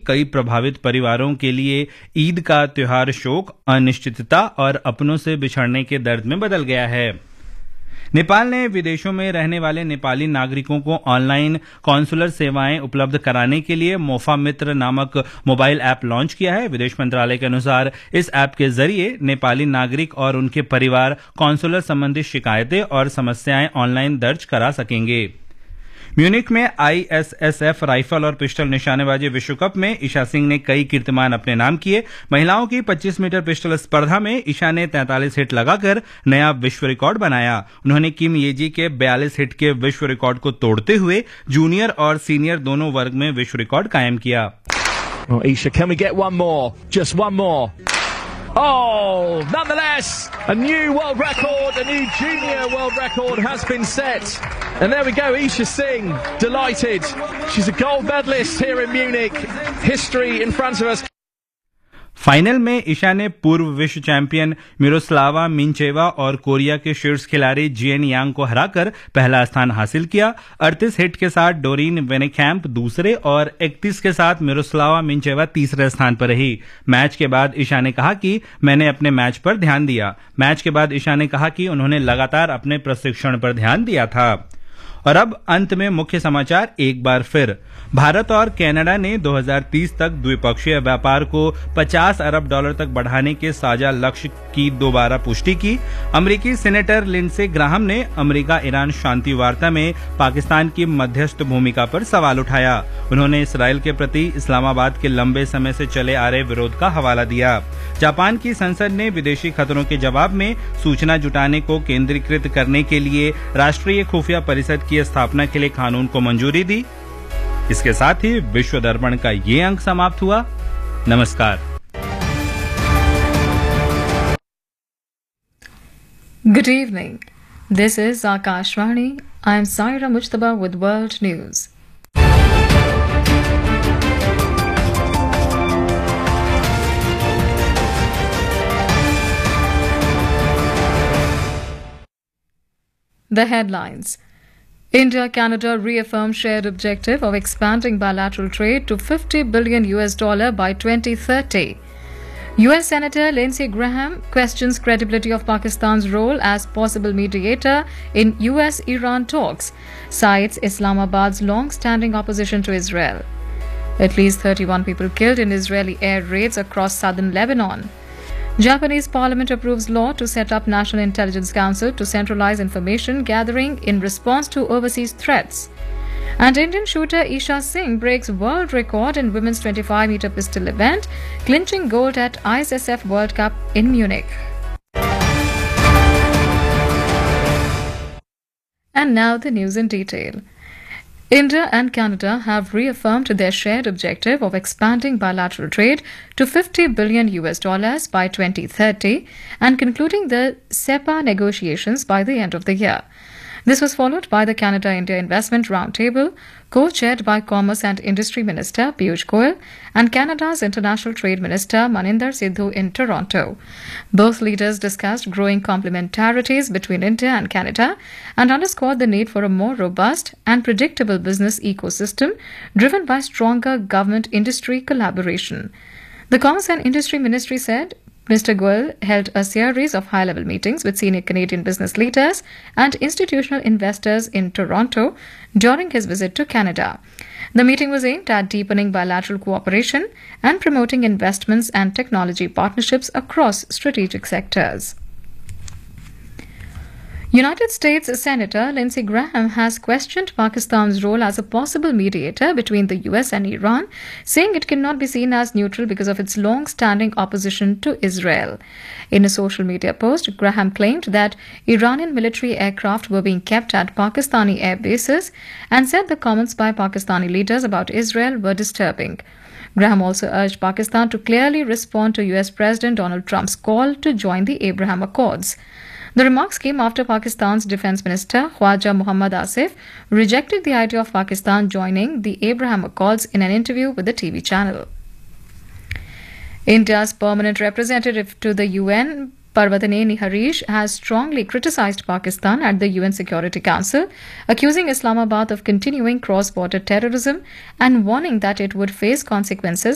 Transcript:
कई प्रभावित परिवारों के लिए ईद का त्योहार शोक, अनिश्चितता और अपनों से बिछड़ने के दर्द में बदल गया है। नेपाल ने विदेशों में रहने वाले नेपाली नागरिकों को ऑनलाइन कॉन्सुलर सेवाएं उपलब्ध कराने के लिए मोफा मित्र नामक मोबाइल ऐप लॉन्च किया है। विदेश मंत्रालय के अनुसार इस ऐप के जरिए नेपाली नागरिक और उनके परिवार कॉन्सुलर संबंधी शिकायतें और समस्याएं ऑनलाइन दर्ज करा सकेंगे। म्यूनिख में आईएसएसएफ राइफल और पिस्टल निशानेबाजी विश्व कप में ईशा सिंह ने कई कीर्तिमान अपने नाम किए। महिलाओं की 25 मीटर पिस्टल स्पर्धा में ईशा ने 43 हिट लगाकर नया विश्व रिकॉर्ड बनाया। उन्होंने किम येजी के 42 हिट के विश्व रिकॉर्ड को तोड़ते हुए जूनियर और सीनियर दोनों वर्ग में विश्व रिकॉर्ड कायम किया। Isha, can we get one more? Just one more. Oh, nonetheless, a new world record, a new junior world record has been set. And there we go, Isha Singh, delighted. She's a gold medalist here in Munich. History in front of us. Final में ईशा ने पूर्व विश्व champion मिरोस्लावा मिंचेवा और Korea के शीर्ष खिलाड़ी जिएन यांग को हराकर पहला स्थान हासिल किया। 38 हिट के साथ डोरीन वेनेकैम्प दूसरे और 31 के साथ मिरोस्लावा मिंचेवा तीसरे स्थान पर रही। मैच के बाद ईशा ने कहा कि मैंने अपने मैच पर ध्यान दिया। मैच के बाद ईशा ने कहा कि उन्होंने लगातार अपने प्रशिक्षण पर ध्यान दिया था। और अब अंत में मुख्य समाचार एक बार फिर। भारत और कनाडा ने 2030 तक द्विपक्षीय व्यापार को $50 अरब तक बढ़ाने के साझा लक्ष्य की दोबारा पुष्टि की। अमेरिकी सीनेटर लिंडसे ग्राहम ने अमेरिका ईरान शांति वार्ता में पाकिस्तान की मध्यस्थ भूमिका पर सवाल उठाया। उन्होंने इसराइल के प्रति इस्लामाबाद के लंबे समय से चले आ रहे विरोध का हवाला दिया। जापान की संसद ने विदेशी खतरों के जवाब में सूचना जुटाने को केंद्रीकृत करने के लिए राष्ट्रीय खुफिया परिषद की स्थापना के लिए कानून को मंजूरी दी। इसके साथ ही विश्व दर्पण का ये अंक समाप्त हुआ। नमस्कार। Good evening. This is Akashvani. I am Saira Mujtaba with World News. The headlines. India-Canada reaffirmed shared objective of expanding bilateral trade to $50 billion by 2030. US Senator Lindsey Graham questions credibility of Pakistan's role as possible mediator in US-Iran talks, cites Islamabad's long-standing opposition to Israel. At least 31 people killed in Israeli air raids across southern Lebanon. Japanese parliament approves law to set up National Intelligence Council to centralize information gathering in response to overseas threats. And Indian shooter Isha Singh breaks world record in women's 25-meter pistol event, clinching gold at ISSF World Cup in Munich. And now the news in detail. India and Canada have reaffirmed their shared objective of expanding bilateral trade to $50 billion by 2030 and concluding the CEPA negotiations by the end of the year. This was followed by the Canada-India Investment Roundtable, co-chaired by Commerce and Industry Minister Piyush Goyal and Canada's International Trade Minister Maninder Sidhu in Toronto. Both leaders discussed growing complementarities between India and Canada and underscored the need for a more robust and predictable business ecosystem driven by stronger government-industry collaboration. The Commerce and Industry Ministry said Mr. Goyal held a series of high-level meetings with senior Canadian business leaders and institutional investors in Toronto during his visit to Canada. The meeting was aimed at deepening bilateral cooperation and promoting investments and technology partnerships across strategic sectors. United States Senator Lindsey Graham has questioned Pakistan's role as a possible mediator between the US and Iran, saying it cannot be seen as neutral because of its long-standing opposition to Israel. In a social media post, Graham claimed that Iranian military aircraft were being kept at Pakistani air bases and said the comments by Pakistani leaders about Israel were disturbing. Graham also urged Pakistan to clearly respond to US President Donald Trump's call to join the Abraham Accords. The remarks came after Pakistan's Defence Minister Khwaja Muhammad Asif rejected the idea of Pakistan joining the Abraham Accords in an interview with the TV channel. India's permanent representative to the UN, Parvataneni Harish, has strongly criticized Pakistan at the UN Security Council, accusing Islamabad of continuing cross-border terrorism and warning that it would face consequences